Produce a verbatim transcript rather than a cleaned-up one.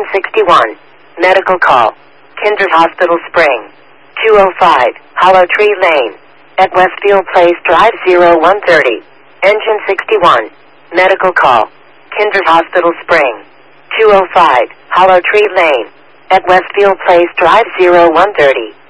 sixty-one. Medical call. Kindred Hospital Spring. two oh five, Hollow Tree Lane. At Westfield Place Drive zero one thirty. Engine sixty-one. Medical call. Kindred Hospital Spring. two oh five, Hollow Tree Lane. At Westfield Place Drive zero one thirty.